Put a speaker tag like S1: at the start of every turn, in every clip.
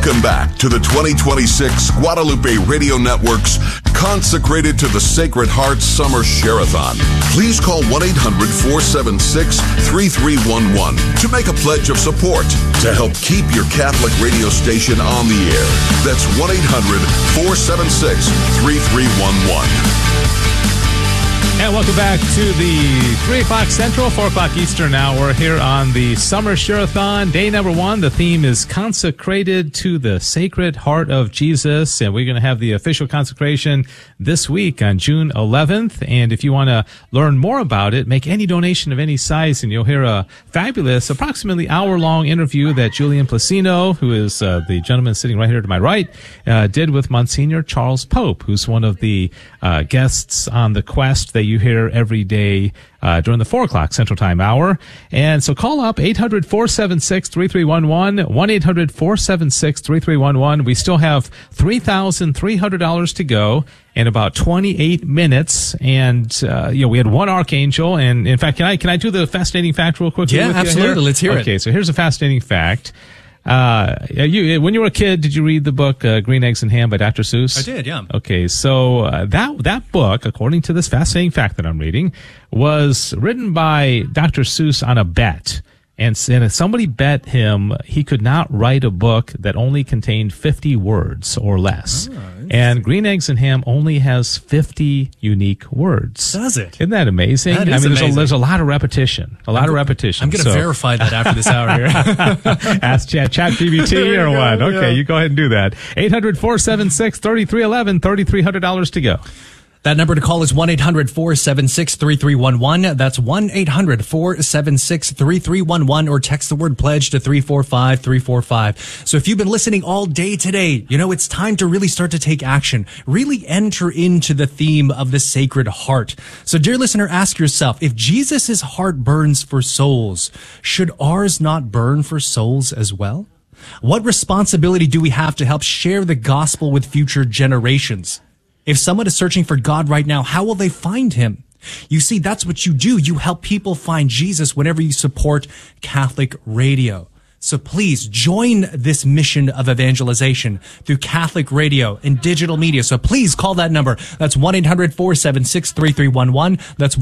S1: Welcome back to the 2026 Guadalupe Radio Network's Consecrated to the Sacred Heart Summer Share-a-thon. Please call 1-800-476-3311 to make a pledge of support to help keep your Catholic radio station on the air. That's 1-800-476-3311.
S2: And welcome back to the 3 o'clock Central, 4 o'clock Eastern hour here on the Summer Share-a-thon. Day number 1, the theme is Consecrated to the Sacred Heart of Jesus. And we're going to have the official consecration this week on June 11th. And if you want to learn more about it, make any donation of any size, and you'll hear a fabulous, approximately hour-long interview that Julian Placino, who is the gentleman sitting right here to my right, did with Monsignor Charles Pope, who's one of the guests on the Quest that you hear every day during the 4 o'clock Central Time hour. And so call up 800-476-3311, 1-800-476-3311. We still have $3,300 to go in about 28 minutes. And, we had one archangel. And in fact, can I do the fascinating fact real quickly?
S3: Yeah, absolutely. Let's hear it.
S2: Okay, so here's a fascinating fact. When you were a kid, did you read the book Green Eggs and Ham by Dr. Seuss?
S3: I did, yeah.
S2: Okay, so that book, according to this fascinating fact that I'm reading, was written by Dr. Seuss on a bet. And somebody bet him he could not write a book that only contained 50 words or less. And Green Eggs and Ham only has 50 unique words.
S3: Does it?
S2: Isn't that amazing?
S3: That is amazing.
S2: There's a lot of repetition.
S3: I'm going to verify that after this hour here.
S2: Ask ChatGPT or what? Okay, you go ahead and do that. 800-476-3311, $3,300 to go.
S3: That number to call is 1-800-476-3311. That's 1-800-476-3311, or text the word pledge to 345-345. So if you've been listening all day today, it's time to really start to take action. Really enter into the theme of the Sacred Heart. So dear listener, ask yourself, if Jesus' heart burns for souls, should ours not burn for souls as well? What responsibility do we have to help share the gospel with future generations? If someone is searching for God right now, how will they find him? You see, that's what you do. You help people find Jesus whenever you support Catholic radio. So please join this mission of evangelization through Catholic radio and digital media. So please call that number. That's 1-800-476-3311. That's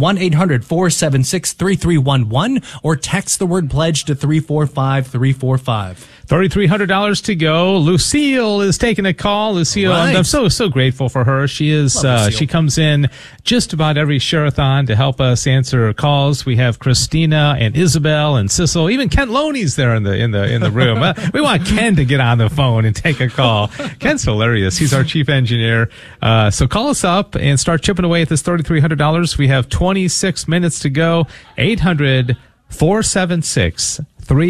S3: 1-800-476-3311, or text the word pledge to 345-345.
S2: $3,300 to go. Lucille is taking a call. Lucille, right. I'm so grateful for her. She is, she comes in just about every Share-a-thon to help us answer calls. We have Christina and Isabel and Sissel. Even Ken Loney's there in the room. We want Ken to get on the phone and take a call. Ken's hilarious. He's our chief engineer. So call us up and start chipping away at this $3,300. We have 26 minutes to go. 800-476-3311,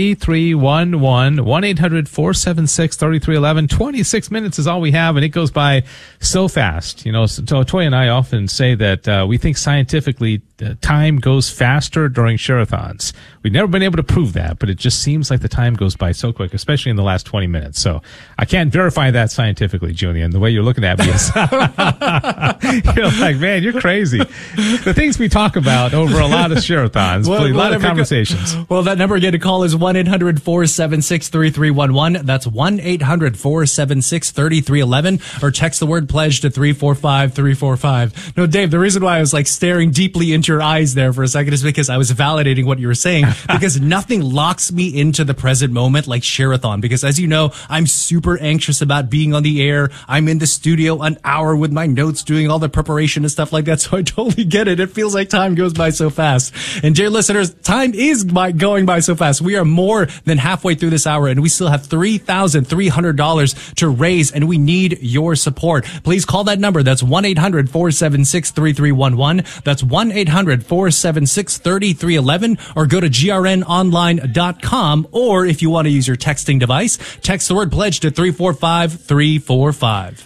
S2: 1-800-476-3311. 26 minutes is all we have, and it goes by so fast. So Toy and I often say that we think scientifically time goes faster during Share-a-thons. We've never been able to prove that, but it just seems like the time goes by so quick, especially in the last 20 minutes. So I can't verify that scientifically, Julian. The way you're looking at me is you're like, man, you're crazy. The things we talk about over a lot of Share-a-thons, a lot of conversations.
S3: Well, that number again to call is 1-800-476-3311. That's 1-800-476-3311, or text the word pledge to 345-345. No, Dave, the reason why I was staring deeply into your eyes there for a second is because I was validating what you were saying, because nothing locks me into the present moment like Share-a-thon, because as you know, I'm super anxious about being on the air. I'm in the studio an hour with my notes doing all the preparation and stuff like that, so I totally get it. It feels like time goes by so fast. And dear listeners, time is going by so fast. We are more than halfway through this hour, and we still have $3,300 to raise, and we need your support. Please call that number. That's 1-800-476-3311. That's 1-800-476-3311, or go to grnonline.com, or if you want to use your texting device, text the word pledge to 345-345.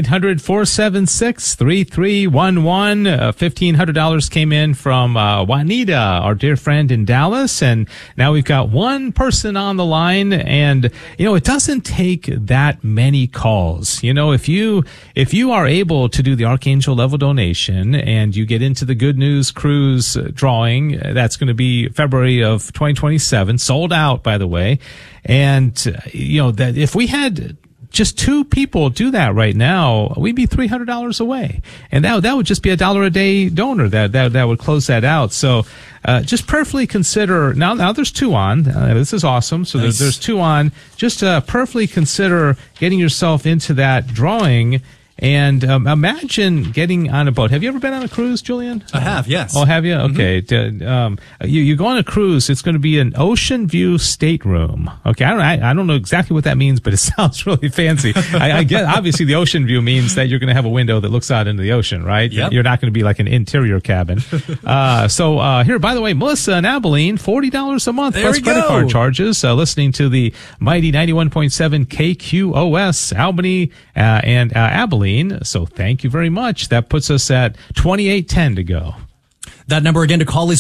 S2: 1-800-476-3311. $1,500 came in from Juanita, our dear friend in Dallas, and now we've got one person on the line, and it doesn't take that many calls. If you are able to do the Archangel level donation and you get into the Good News Cruise drawing, that's going to be February of 2027, sold out, by the way. And that if we had just 2 people do that right now, we'd be $300 away. And that would just be $1 a day donor that would close that out. So, just prayerfully consider, now there's 2 on, this is awesome. So
S3: nice.
S2: there's 2 on, just, prayerfully consider getting yourself into that drawing. And imagine getting on a boat. Have you ever been on a cruise, Julian?
S3: I have, yes.
S2: Oh, have you? Okay. You go on a cruise. It's going to be an ocean view stateroom. Okay. I don't know exactly what that means, but it sounds really fancy. I get obviously the ocean view means that you're going to have a window that looks out into the ocean, right?
S3: Yep.
S2: You're not going to be like an interior cabin. So here, by the way, Melissa and Abilene, $40 a month
S3: There
S2: plus
S3: we
S2: credit
S3: go.
S2: card charges. Listening to the mighty 91.7 KQOS Albany and Abilene. So thank you very much. That puts us at 2810 to go.
S3: That number again to call is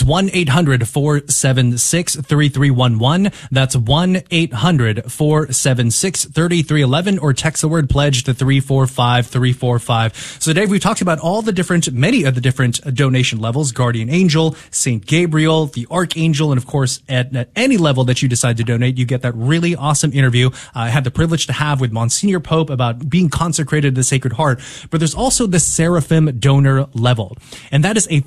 S3: 1-800-476-3311. That's 1-800-476-3311, or text the word pledge to 345-345. So Dave, we've talked about many of the different donation levels: Guardian Angel, St. Gabriel, the Archangel, and of course at any level that you decide to donate, you get that really awesome interview I had the privilege to have with Monsignor Pope about being consecrated to the Sacred Heart. But there's also the Seraphim donor level, and that is a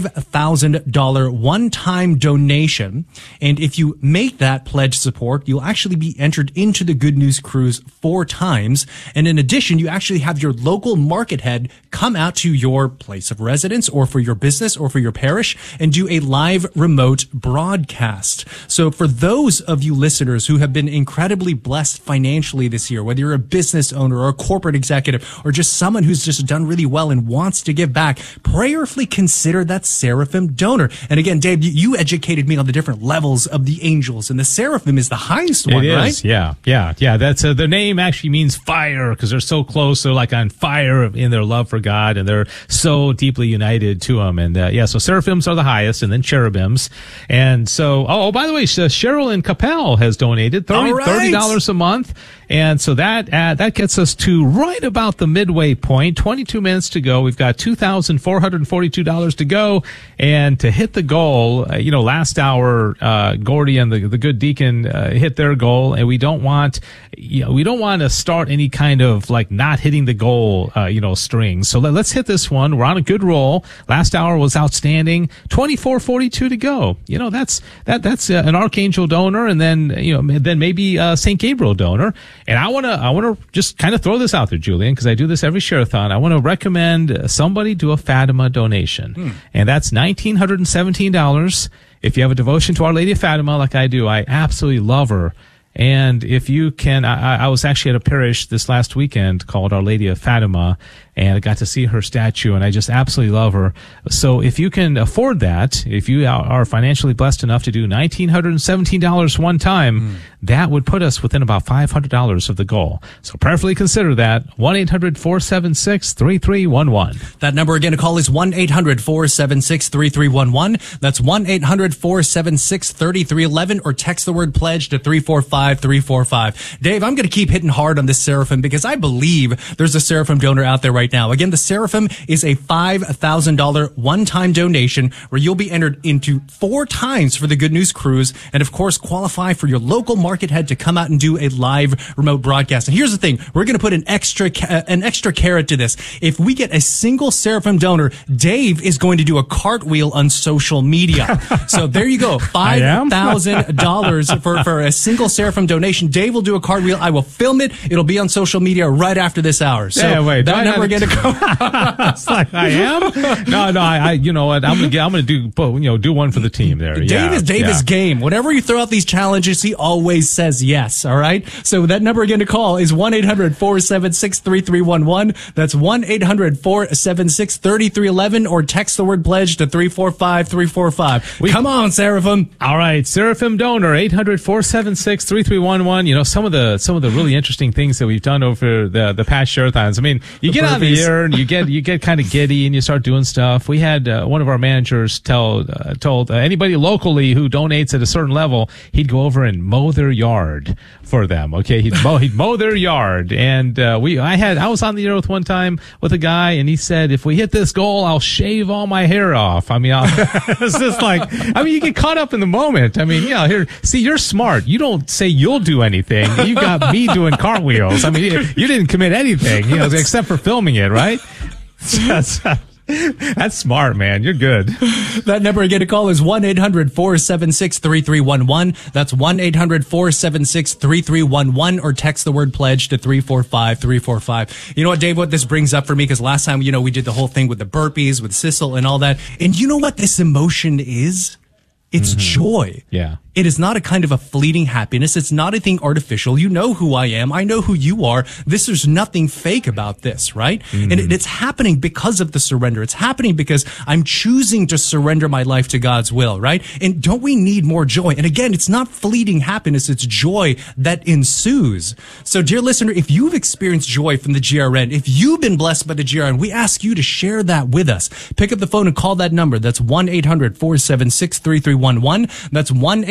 S3: $5,000 one-time donation. And if you make that pledge support, you'll actually be entered into the Good News Cruise 4 times. And in addition, you actually have your local market head come out to your place of residence or for your business or for your parish and do a live remote broadcast. So for those of you listeners who have been incredibly blessed financially this year, whether you're a business owner or a corporate executive or just someone who's just done really well and wants to give back, prayerfully consider that Seraphim donor. And again, Dave, you educated me on the different levels of the angels, and the Seraphim is the highest one, right?
S2: Yeah. That's the name actually means fire, because they're so close. They're like on fire in their love for God, and they're so deeply united to Him. And so Seraphims are the highest, and then cherubims. And so, by the way, Cheryl in Capel has donated $30 a month. And so that gets us to right about the midway point. 22 minutes to go. We've got $2,442 to go. And to hit the goal, last hour, Gordy and the good deacon hit their goal, and we don't want to start any kind of like not hitting the goal, string. So let's hit this one. We're on a good roll. Last hour was outstanding. 2442 to go. That's an Archangel donor, and then maybe St. Gabriel donor. And I want to just kind of throw this out there, Julian, because I do this every Share-a-thon. I want to recommend somebody do a Fatima donation. And that's $1,917. If you have a devotion to Our Lady of Fatima, like I do, I absolutely love her. And if you can, I was actually at a parish this last weekend called Our Lady of Fatima, and I got to see her statue, and I just absolutely love her. So if you can afford that, if you are financially blessed enough to do $1,917 one time, that would put us within about $500 of the goal. So prayerfully consider that. 1-800-476-3311.
S3: That number again to call is 1-800-476-3311. That's 1-800-476-3311, or text the word pledge to 345-345. Dave, I'm going to keep hitting hard on this Seraphim because I believe there's a Seraphim donor out there right now. Again, the Seraphim is a $5,000 one-time donation where you'll be entered into 4 times for the Good News Cruise, and of course qualify for your local market head to come out and do a live remote broadcast. And here's the thing, we're going to put an extra carrot to this. If we get a single Seraphim donor, Dave is going to do a cartwheel on social media. So there you go, $5,000 for a single Seraphim donation. Dave will do a cartwheel. I will film it. It'll be on social media right after this hour. So that number again to go.
S2: It's like I am. No. I you know what? I'm gonna do one for the team there.
S3: Dave is game. Whenever you throw out these challenges, he always says yes. All right. So that number again to call is 1-800-476-3311. That's 1-800-476-3311, or text the word pledge to 345-345. Come on, Seraphim.
S2: All right, Seraphim donor 800-476-3311. Some of the really interesting things that we've done over the past Share-a-thons. I mean, you get on the year, and you get kind of giddy, and you start doing stuff. We had one of our managers told anybody locally who donates at a certain level, he'd go over and mow their yard for them. Okay, he'd mow their yard, and I was on the air with one time with a guy, and he said, if we hit this goal, I'll shave all my hair off. I mean, it's just like, you get caught up in the moment. I mean, here, see, you're smart. You don't say you'll do anything. You got me doing cartwheels. I mean, you didn't commit anything, except for filming it, right? That's smart, man. You're good.
S3: That number again to call is 1-800-476-3311. That's 1-800-476-3311, or text the word pledge to 345-345. You know what, Dave, what this brings up for me, because last time, we did the whole thing with the burpees, with Sissel and all that. And you know what this emotion is? It's joy.
S2: Yeah.
S3: It is not a kind of a fleeting happiness. It's not a thing artificial. You know who I am. I know who you are. There's nothing fake about this, right? And it's happening because of the surrender. It's happening because I'm choosing to surrender my life to God's will, right? And don't we need more joy? And again, it's not fleeting happiness. It's joy that ensues. So, dear listener, if you've experienced joy from the GRN, if you've been blessed by the GRN, we ask you to share that with us. Pick up the phone and call that number. That's 1-800-476-3311. That's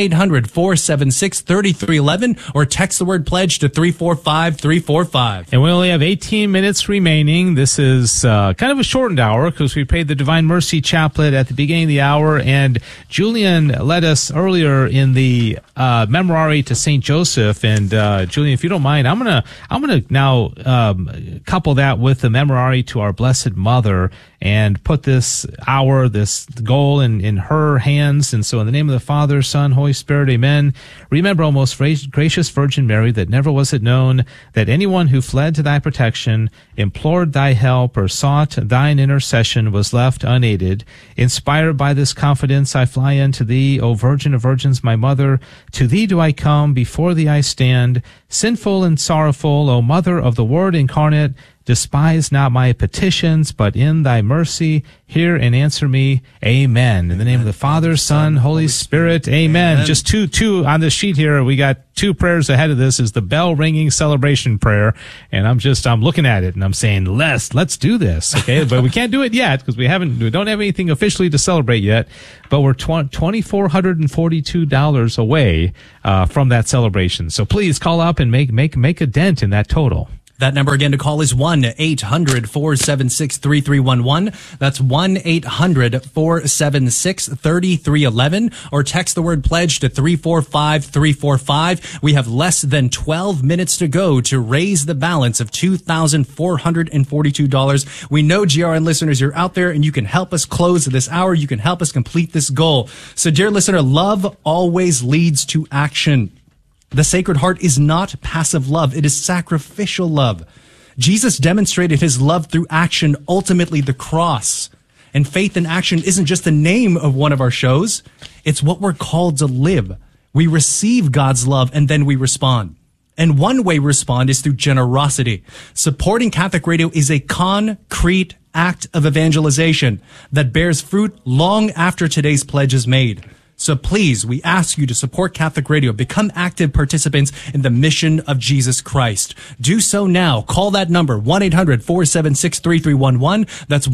S3: 1-800-476-3311, or text the word pledge to 345-345.
S2: And we only have 18 minutes remaining. This is kind of a shortened hour because we prayed the Divine Mercy Chaplet at the beginning of the hour, and Julian led us earlier in the Memorare to Saint Joseph. And Julian, if you don't mind, I'm gonna now couple that with the Memorare to our Blessed Mother and put this hour, this goal in her hands. And so in the name of the Father, Son, Holy Spirit, amen. Remember, O most gracious Virgin Mary, that never was it known that anyone who fled to thy protection, implored thy help, or sought thine intercession was left unaided. Inspired by this confidence, I fly unto thee, O Virgin of Virgins, my Mother. To thee do I come, before thee I stand, sinful and sorrowful, O Mother of the Word incarnate. Despise not my petitions, but in thy mercy hear and answer me. Amen. In the name of the Father, Son, Holy Spirit. Amen. Just two on the sheet here. We got two prayers ahead of this. Is the bell ringing celebration prayer, and I'm looking at it and I'm saying, let's do this. Okay, but we can't do it yet because we don't have anything officially to celebrate yet. But we're $2,442 away from that celebration. So please call up and make a dent in that total.
S3: That number again to call is 1-800-476-3311. That's 1-800-476-3311, or text the word pledge to 345-345. We have less than 12 minutes to go to raise the balance of $2,442. We know, GRN listeners, you're out there and you can help us close this hour. You can help us complete this goal. So, dear listener, love always leads to action. The Sacred Heart is not passive love. It is sacrificial love. Jesus demonstrated his love through action, ultimately the cross. And faith in action isn't just the name of one of our shows. It's what we're called to live. We receive God's love and then we respond. And one way we respond is through generosity. Supporting Catholic Radio is a concrete act of evangelization that bears fruit long after today's pledge is made. So please, we ask you to support Catholic Radio. Become active participants in the mission of Jesus Christ. Do so now. Call that number, 1-800-476-3311. That's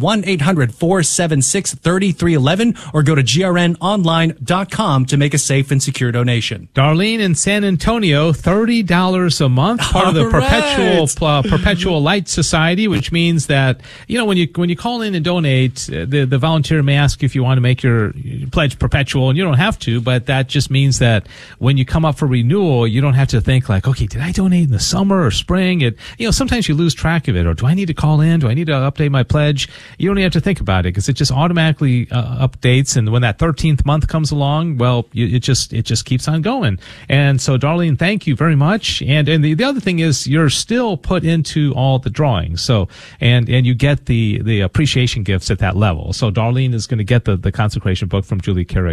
S3: 1-800-476-3311. Or go to grnonline.com to make a safe and secure donation.
S2: Darlene in San Antonio, $30 a month, part of the Perpetual Light Society, which means that, when you call in and donate, the volunteer may ask you if you want to make your pledge perpetual, and you don't have to, but that just means that when you come up for renewal, you don't have to think like, okay, did I donate in the summer or spring? Sometimes you lose track of it, or do I need to call in? Do I need to update my pledge? You don't even have to think about it because it just automatically updates. And when that 13th month comes along, well, it just keeps on going. And so, Darlene, thank you very much. And the other thing is you're still put into all the drawings. So, and you get the appreciation gifts at that level. So Darlene is going to get the consecration book from Julie Carrick. She's going to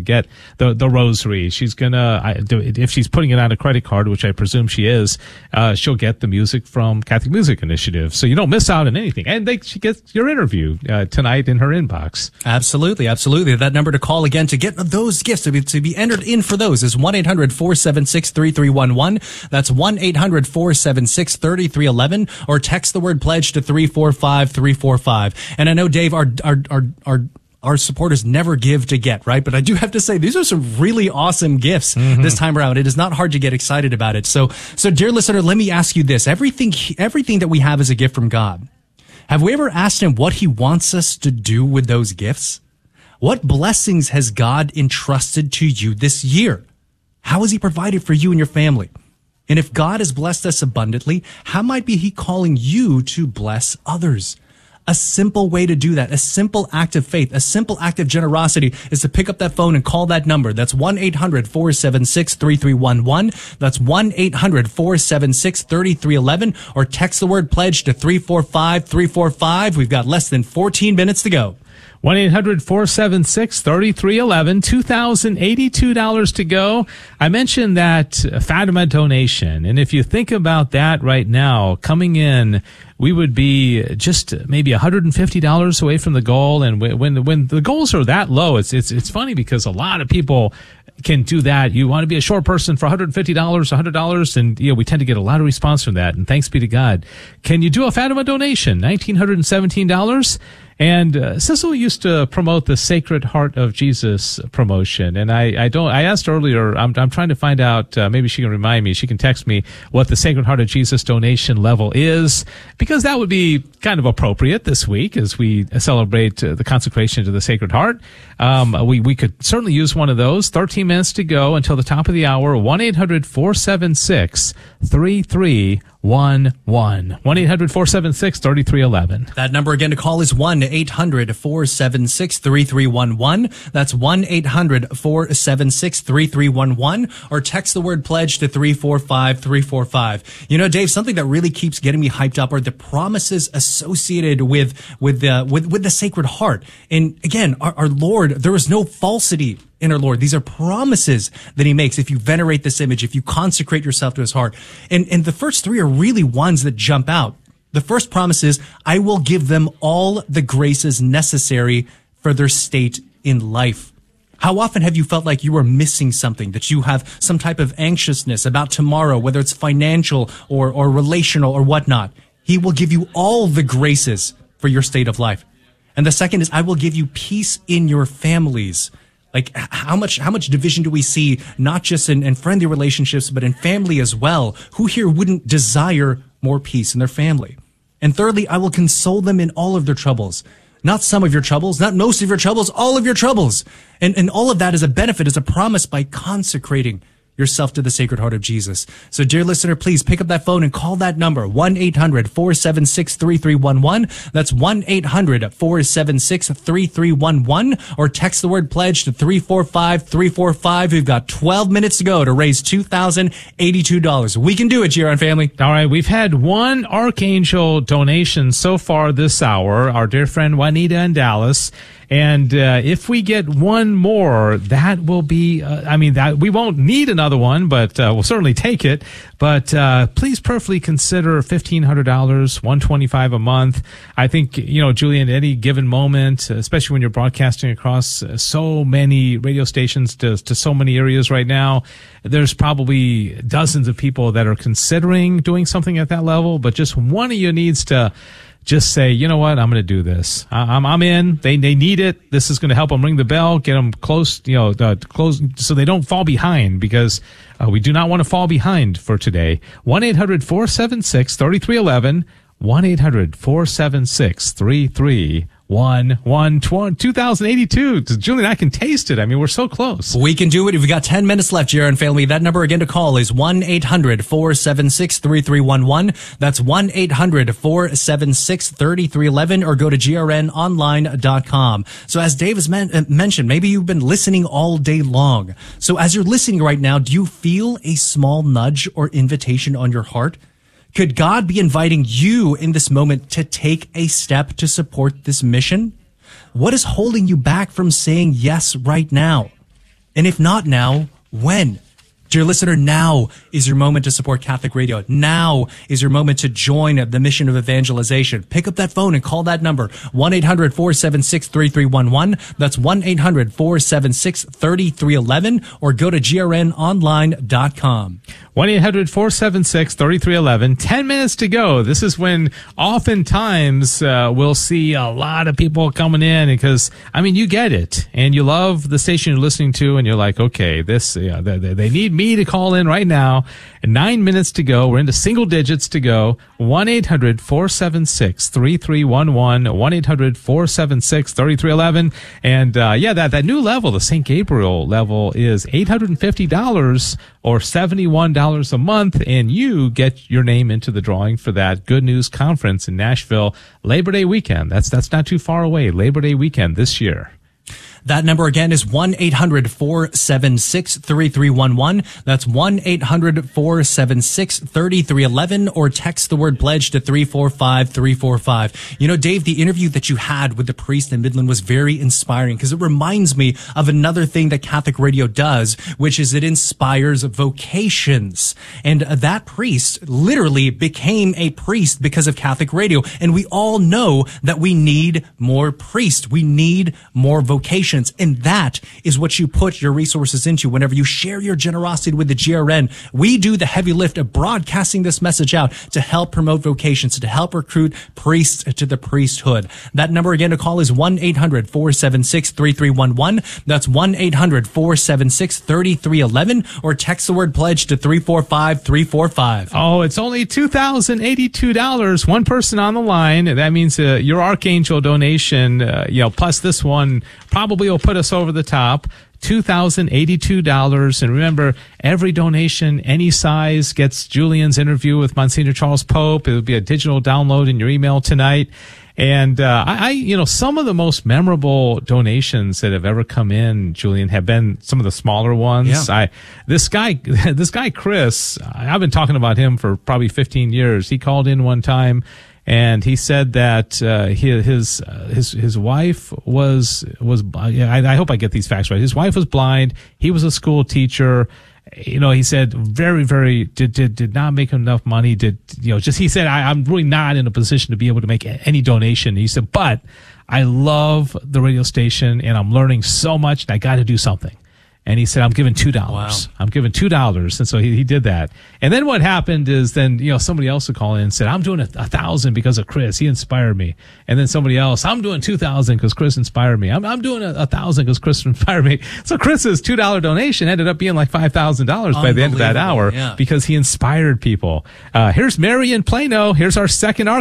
S2: get the rosary. She's gonna, if she's putting it on a credit card, which I presume she is, she'll get the music from Catholic Music Initiative. So you don't miss out on anything. And she gets your interview tonight in her inbox.
S3: Absolutely, absolutely. That number to call again to get those gifts, to be entered in for those, is 1-800-476-3311. That's 1-800-476-3311, or text the word pledge to 345-345. And I know, Dave, our supporters never give to get, right? But I do have to say, these are some really awesome gifts this time around. It is not hard to get excited about it. So dear listener, let me ask you this. Everything that we have is a gift from God. Have we ever asked him what he wants us to do with those gifts? What blessings has God entrusted to you this year? How has he provided for you and your family? And if God has blessed us abundantly, how might be he calling you to bless others? A simple way to do that, a simple act of faith, a simple act of generosity, is to pick up that phone and call that number. That's 1-800-476-3311. That's 1-800-476-3311. Or text the word pledge to 345-345. We've got less than 14 minutes to go.
S2: 1-800-476-3311, $2,082 to go. I mentioned that Fatima donation, and if you think about that right now, coming in, we would be just maybe $150 away from the goal. And when the goals are that low, it's funny because a lot of people can do that. You want to be a short person for $150, $100, and we tend to get a lot of response from that. And thanks be to God. Can you do a Fatima donation? $1,917. And Sissel used to promote the Sacred Heart of Jesus promotion, and I asked earlier. I'm trying to find out. Maybe she can remind me. She can text me what the Sacred Heart of Jesus donation level is, because that would be kind of appropriate this week as we celebrate the consecration to the Sacred Heart. We could certainly use one of those. 13 minutes to go until the top of the hour. 1-800-476-3311. 1-800-476-3311.
S3: That number again to call is 1-800-476-3311. That's 1-800-476-3311, or text the word pledge to 345-345. You know, Dave, something that really keeps getting me hyped up are the promises associated with the Sacred Heart. And again, our Lord, there is no falsity in our Lord. These are promises that he makes if you venerate this image, if you consecrate yourself to his heart. And the first three are really ones that jump out. The first promise is, I will give them all the graces necessary for their state in life. How often have you felt like you are missing something, that you have some type of anxiousness about tomorrow, whether it's financial or relational or whatnot? He will give you all the graces for your state of life. And the second is, I will give you peace in your families. Like, how much division do we see, not just in friendly relationships, but in family as well? Who here wouldn't desire more peace in their family? And thirdly, I will console them in all of their troubles. Not some of your troubles, not most of your troubles, all of your troubles. And all of that is a benefit, is a promise by consecrating yourself to the Sacred Heart of Jesus. So, dear listener, please pick up that phone and call that number, 1-800-476-3311. That's 1-800-476-3311, or text the word pledge to 345-345. We've got 12 minutes to go to raise $2,082. We can do it, Giron family.
S2: All right, we've had one Archangel donation so far this hour, our dear friend Juanita in Dallas. And if we get one more, that will be, that we won't need another one, but we'll certainly take it. But please prayerfully consider $1,500, $125 a month. I think, Julian, at any given moment, especially when you're broadcasting across so many radio stations to so many areas right now, there's probably dozens of people that are considering doing something at that level. But just one of you needs to just say, you know what, I'm going to do this. I'm in. They need it. This is going to help them ring the bell, get them close, close so they don't fall behind, because we do not want to fall behind for today. 1-800-476-3311, 1-800-476-3311. 2082. Julian, I can taste it. I mean, we're so close.
S3: We can do it. We've got 10 minutes left, Giron family. That number again to call is 1-800-476-3311. That's 1-800-476-3311, or go to grnonline.com. So as Dave has mentioned, maybe you've been listening all day long. So as you're listening right now, do you feel a small nudge or invitation on your heart? Could God be inviting you in this moment to take a step to support this mission? What is holding you back from saying yes right now? And if not now, when? Dear listener, now is your moment to support Catholic Radio. Now is your moment to join the mission of evangelization. Pick up that phone and call that number, 1-800-476-3311. That's 1-800-476-3311, or go to grnonline.com.
S2: 1-800-476-3311. 10 minutes to go. This is when oftentimes we'll see a lot of people coming in because, I mean, you get it. And you love the station you're listening to, and you're like, okay, they need me to call in right now. And 9 minutes to go. We're into single digits to go. 1-800-476-3311. 1-800-476-3311. And that new level, the St. Gabriel level, is $850 or $71 a month, and you get your name into the drawing for that Good News Conference in Nashville Labor Day weekend. That's not too far away. Labor Day weekend this year.
S3: That number again is 1-800-476-3311. That's 1-800-476-3311, or text the word pledge to 345-345. You know, Dave, the interview that you had with the priest in Midland was very inspiring because it reminds me of another thing that Catholic Radio does, which is it inspires vocations. And that priest literally became a priest because of Catholic Radio. And we all know that we need more priests. We need more vocations. And that is what you put your resources into whenever you share your generosity with the GRN. We do the heavy lift of broadcasting this message out to help promote vocations, to help recruit priests to the priesthood. That number again to call is 1-800-476-3311. That's 1-800-476-3311, or text the word pledge to 345-345.
S2: Oh, it's only $2,082. One person on the line. That means your Archangel donation, plus this one probably will put us over the top. $2,082. And remember, every donation, any size, gets Julian's interview with Monsignor Charles Pope. It will be a digital download in your email tonight. And some of the most memorable donations that have ever come in, Julian, have been some of the smaller ones.
S3: Yeah.
S2: This guy Chris, I've been talking about him for probably 15 years. He called in one time, and he said that his wife was I hope I get these facts right. His wife was blind. He was a school teacher. He said very, very did not make enough money. He said I'm really not in a position to be able to make any donation. He said, but I love the radio station and I'm learning so much and I got to do something. And he said, I'm giving $2.
S3: Wow.
S2: I'm giving $2. And so he did that. And then what happened is somebody else would call in and said, I'm doing 1,000 because of Chris. He inspired me. And then somebody else, I'm doing 2,000 because Chris inspired me. I'm doing 1,000 because Chris inspired me. So Chris's $2 donation ended up being like $5,000 by the end of that hour because he inspired people. Here's Mary in Plano. Here's our second